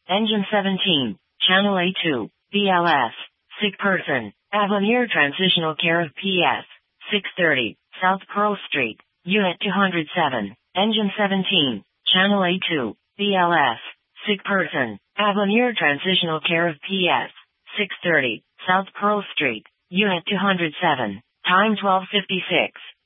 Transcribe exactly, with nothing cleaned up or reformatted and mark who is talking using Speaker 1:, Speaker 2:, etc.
Speaker 1: Engine seventeen, Channel A two, B L S, sick person, Avenir Transitional Care of P S, six thirty, South Pearl Street, Unit two oh seven, Engine seventeen, Channel A two, B L S, sick person, Avenir Transitional Care of P S, six thirty, South Pearl Street, Unit two oh seven, time twelve fifty-six.